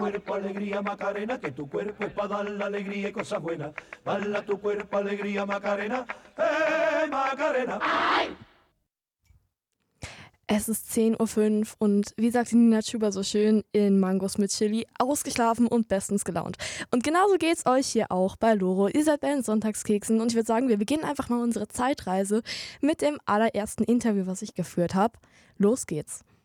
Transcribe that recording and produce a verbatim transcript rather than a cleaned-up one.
Cuerpo, alegría, Macarena, que tu cuerpo es para dar la alegría y cosas buenas. Dala tu cuerpo, alegría, Macarena, eh, Macarena. Es ist zehn Uhr fünf und wie sagt Nina Chuba so schön, in Mangos mit Chili, ausgeschlafen und bestens gelaunt. Und genauso geht's euch hier auch bei Loro. Ihr seid bei den Sonntagskeksen und ich würde sagen, wir beginnen einfach mal unsere Zeitreise mit dem allerersten Interview, was ich geführt habe. Los geht's.